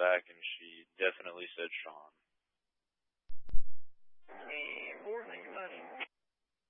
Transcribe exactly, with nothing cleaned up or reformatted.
back, and she definitely said Sean. Hey, morning, buddy.